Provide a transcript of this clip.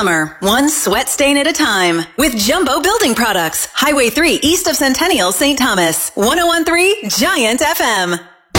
summer, one sweat stain at a time. With Jumbo Building Products. Highway 3 east of Centennial, St. Thomas. 101.3 Giant FM.